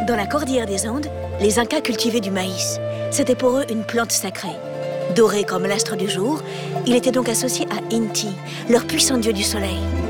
Dans la cordillère des Andes, les Incas cultivaient du maïs. C'était pour eux une plante sacrée. Doré comme l'astre du jour, il était donc associé à Inti, leur puissant dieu du soleil.